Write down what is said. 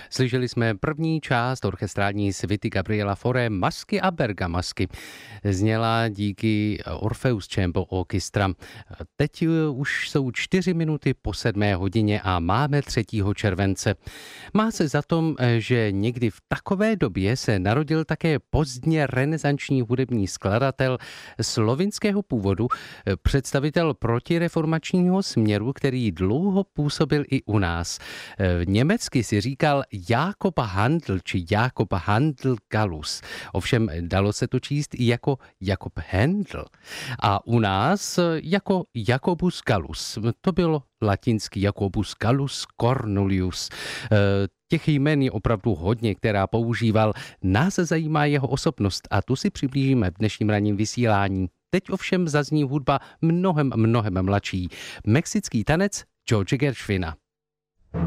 Slyšeli jsme první část orchestrální svity Gabriela Fauré Masky a Bergamasky. Zněla díky Orpheus Chamber Orchestra. Teď už jsou 4 minuty po 7 hodině a máme 3. července. Má se za tom, že někdy v takové době se narodil také pozdně renesanční hudební skladatel slovinského původu, představitel protireformačního směru, který dlouho působil i u nás. Německy si říkal Jakob Handl či Jakob Handl Gallus. Ovšem dalo se to číst i jako Jakob Handl. A u nás jako Jacobus Gallus. To bylo latinský Jacobus Gallus Cornelius. Těch jmen je opravdu hodně, která používal. Nás zajímá jeho osobnost a tu si přiblížíme v dnešním ranním vysílání. Teď ovšem zazní hudba mnohem mladší. Mexický tanec George Gershwina.